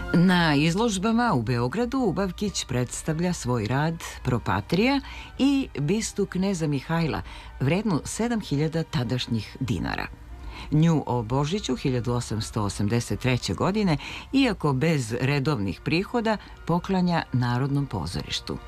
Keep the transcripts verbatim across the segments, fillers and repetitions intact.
Na izložbama u Beogradu Ubavkić predstavlja svoj rad Propatrija i bistu kneza Mihajla, vrednu sedam hiljada tadašnjih dinara. Nju o Božiću hiljadu osamsto osamdeset treće. godine, iako bez redovnih prihoda, poklanja Narodnom pozorištu.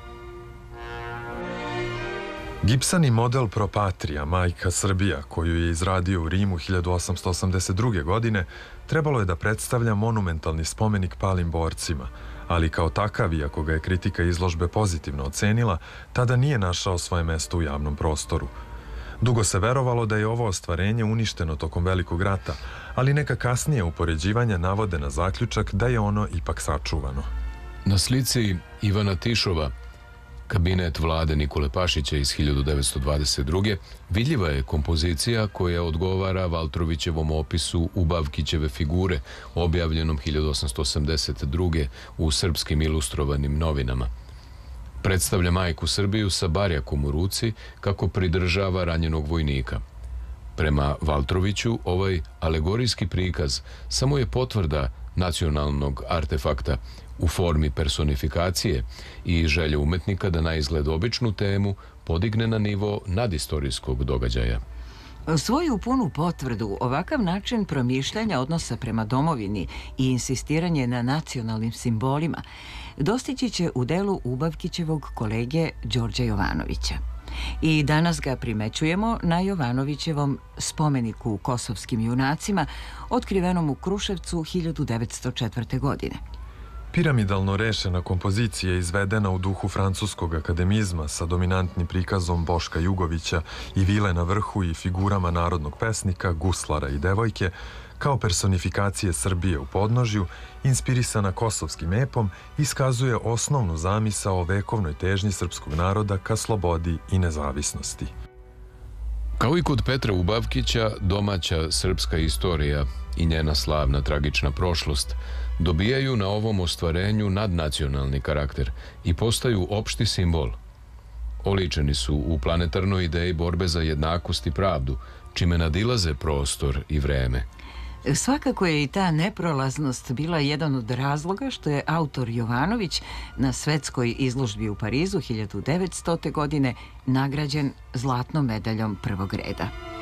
Gipsani model Propatrija, majka Srbija, koju je izradio u Rimu hiljadu osamsto osamdeset druge. godine, trebalo je da predstavlja monumentalni spomenik palim borcima, ali kao takav, iako ga je kritika izložbe pozitivno ocenila, tada nije našao svoje mesto u javnom prostoru. Dugo se verovalo da je ovo ostvarenje uništeno tokom Velikog rata, ali neka kasnije upoređivanja navode na zaključak da je ono ipak sačuvano. Na slici Ivana Tišova, kabinet vlade Nikole Pašića iz hiljadu devetsto dvadeset druge. vidljiva je kompozicija koja odgovara Valtrovićevom opisu Ubavkićeve figure, objavljenom hiljadu osamsto osamdeset druge. u Srpskim ilustrovanim novinama. Predstavlja majku Srbiju sa barjakom u ruci kako pridržava ranjenog vojnika. Prema Valtroviću, ovaj alegorijski prikaz samo je potvrda nacionalnog artefakta u formi personifikacije i želje umetnika da na izgled običnu temu podigne na nivo nadistorijskog događaja. Svoju punu potvrdu ovakav način promišljanja odnosa prema domovini i insistiranje na nacionalnim simbolima dostići će u delu Ubavkićevog kolege Đorđa Jovanovića. I danas ga primećujemo na Jovanovićevom spomeniku kosovskim junacima, otkrivenom u Kruševcu hiljadu devetsto četvrte. godine. Piramidalno rešena kompozicija je izvedena u duhu francuskog akademizma sa dominantnim prikazom Boška Jugovića i vile na vrhu i figurama narodnog pesnika, guslara i devojke, kao personifikacije Srbije u podnožju, inspirisana kosovskim epom, iskazuje osnovnu zamisao o vekovnoj težnji srpskog naroda ka slobodi i nezavisnosti. Kao i kod Petra Ubavkića, domaća srpska istorija i njena slavna tragična prošlost dobijaju na ovom ostvarenju nadnacionalni karakter i postaju opšti simbol. Oličeni su u planetarnoj ideji borbe za jednakost i pravdu, čime nadilaze prostor i vreme. Svakako je i ta neprolaznost bila jedan od razloga što je autor Jovanović na svetskoj izložbi u Parizu hiljadu devetstote. godine nagrađen zlatnom medaljom prvog reda.